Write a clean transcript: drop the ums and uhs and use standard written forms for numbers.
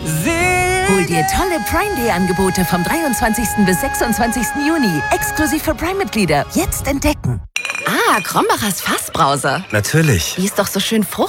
Hol dir tolle Prime Day Angebote vom 23. bis 26. Juni. Exklusiv für Prime-Mitglieder. Jetzt entdecken. Ah, Krombacher Fassbrause. Natürlich. Die ist doch so schön fruchtig.